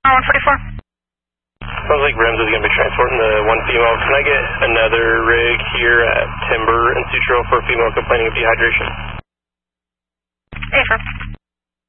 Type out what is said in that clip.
144. Sounds like REMS is going to be transporting the one female. Can I get another rig here at Timber and Sutro for a female complaining of dehydration? Affirm.